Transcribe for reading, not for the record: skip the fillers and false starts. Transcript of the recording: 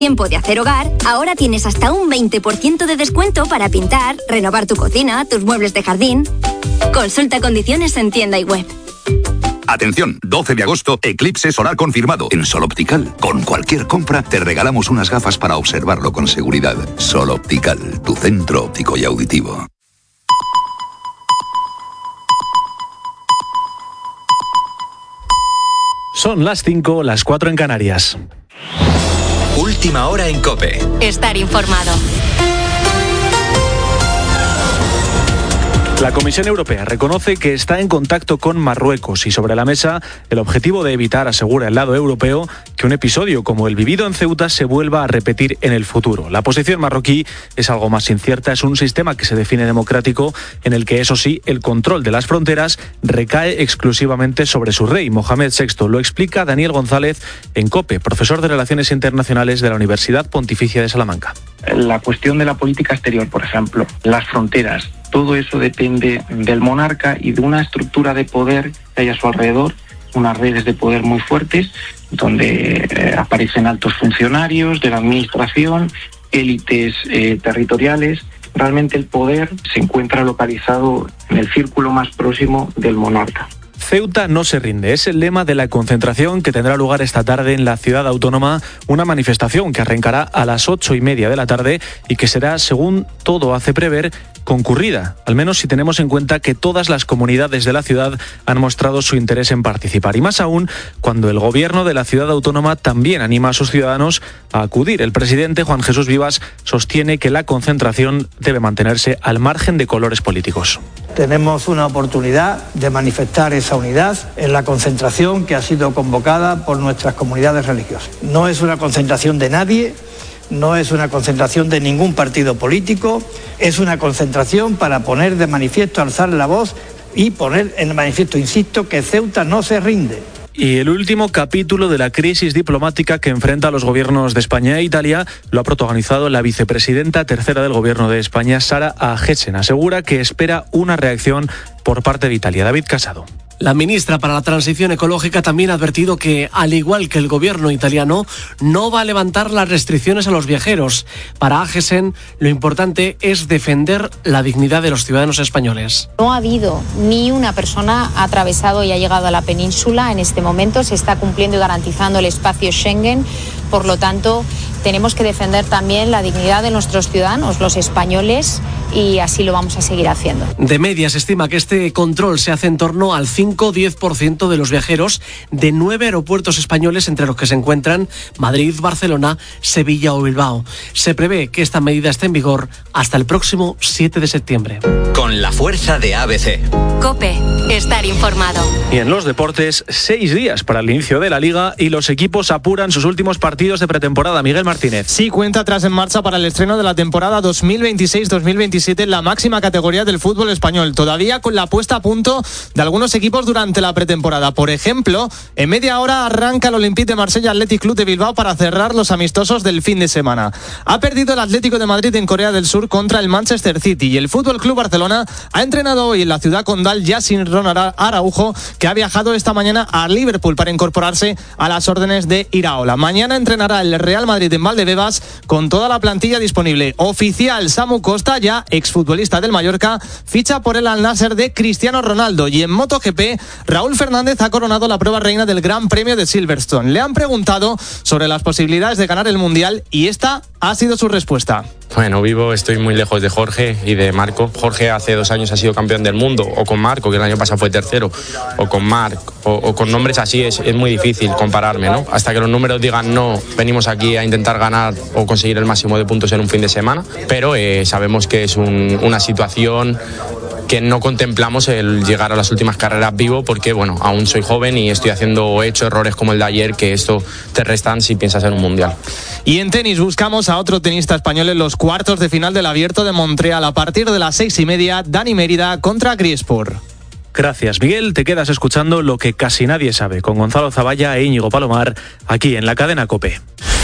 Tiempo de hacer hogar, ahora tienes hasta un 20% de descuento para pintar, renovar tu cocina, tus muebles de jardín. Consulta condiciones en tienda y web. Atención, 12 de agosto, eclipse solar confirmado en Sol Optical. Con cualquier compra te regalamos unas gafas para observarlo con seguridad. Sol Optical, tu centro óptico y auditivo. Son las 5, las 4 en Canarias. Última hora en COPE. Estar informado. La Comisión Europea reconoce que está en contacto con Marruecos y sobre la mesa el objetivo de evitar, asegura el lado europeo, que un episodio como el vivido en Ceuta se vuelva a repetir en el futuro. La posición marroquí es algo más incierta, es un sistema que se define democrático en el que, eso sí, el control de las fronteras recae exclusivamente sobre su rey, Mohamed VI. Lo explica Daniel González en COPE, profesor de Relaciones Internacionales de la Universidad Pontificia de Salamanca. La cuestión de la política exterior, por ejemplo, las fronteras, todo eso depende del monarca y de una estructura de poder que hay a su alrededor, unas redes de poder muy fuertes, donde aparecen altos funcionarios de la administración, élites territoriales. Realmente el poder se encuentra localizado en el círculo más próximo del monarca. Ceuta no se rinde, es el lema de la concentración que tendrá lugar esta tarde en la ciudad autónoma, una manifestación que arrancará a las 8:30 de la tarde y que será, según todo hace prever, concurrida, al menos si tenemos en cuenta que todas las comunidades de la ciudad han mostrado su interés en participar, y más aún cuando el gobierno de la ciudad autónoma también anima a sus ciudadanos a acudir. El presidente Juan Jesús Vivas sostiene que la concentración debe mantenerse al margen de colores políticos. Tenemos una oportunidad de manifestar esa unidad en la concentración que ha sido convocada por nuestras comunidades religiosas. No es una concentración de nadie, no es una concentración de ningún partido político, es una concentración para poner de manifiesto, alzar la voz y poner en manifiesto, insisto, que Ceuta no se rinde. Y el último capítulo de la crisis diplomática que enfrenta a los gobiernos de España e Italia lo ha protagonizado la vicepresidenta tercera del gobierno de España, Sara Agesen. Asegura que espera una reacción por parte de Italia. David Casado. La ministra para la Transición Ecológica también ha advertido que, al igual que el gobierno italiano, no va a levantar las restricciones a los viajeros. Para Agesen, lo importante es defender la dignidad de los ciudadanos españoles. No ha habido ni una persona ha atravesado y ha llegado a la península en este momento. Se está cumpliendo y garantizando el espacio Schengen. Por lo tanto, tenemos que defender también la dignidad de nuestros ciudadanos, los españoles, y así lo vamos a seguir haciendo. De media se estima que este control se hace en torno al 5-10% de los viajeros de 9 aeropuertos españoles, entre los que se encuentran Madrid, Barcelona, Sevilla o Bilbao. Se prevé que esta medida esté en vigor hasta el próximo 7 de septiembre. Con la fuerza de ABC. COPE, estar informado. Y en los deportes, 6 días para el inicio de la Liga y los equipos apuran sus últimos partidos de pretemporada. Miguel Martínez. Sí, cuenta atrás en marcha para el estreno de la temporada 2026-2027 en la máxima categoría del fútbol español. Todavía con la puesta a punto de algunos equipos durante la pretemporada. Por ejemplo, en media hora arranca el Olympique de Marsella Athletic Club de Bilbao para cerrar los amistosos del fin de semana. Ha perdido el Atlético de Madrid en Corea del Sur contra el Manchester City y el Fútbol Club Barcelona ha entrenado hoy en la ciudad condal ya sin Ronald Araujo, que ha viajado esta mañana a Liverpool para incorporarse a las órdenes de Iraola. Mañana entrenará el Real Madrid en Valdebebas con toda la plantilla disponible. Oficial, Samu Costa, ya exfutbolista del Mallorca, ficha por el Al Nassr de Cristiano Ronaldo. Y en MotoGP, Raúl Fernández ha coronado la prueba reina del Gran Premio de Silverstone. Le han preguntado sobre las posibilidades de ganar el Mundial y esta ha sido su respuesta. Bueno, estoy muy lejos de Jorge y de Marco. Jorge hace 2 años ha sido campeón del mundo, o con Marco, que el año pasado fue tercero, o con Marc, o con nombres así es muy difícil compararme, ¿no? Hasta que los números digan no, venimos aquí a intentar ganar o conseguir el máximo de puntos en un fin de semana, pero sabemos que es una situación que no contemplamos el llegar a las últimas carreras vivo porque, bueno, aún soy joven y he hecho errores como el de ayer que esto te restan si piensas en un mundial. Y en tenis buscamos a otro tenista español en los cuartos de final del Abierto de Montreal a partir de las 6:30, Dani Mérida contra Griespor. Gracias, Miguel. Te quedas escuchando Lo que casi nadie sabe con Gonzalo Zavalla e Íñigo Palomar aquí en la cadena COPE.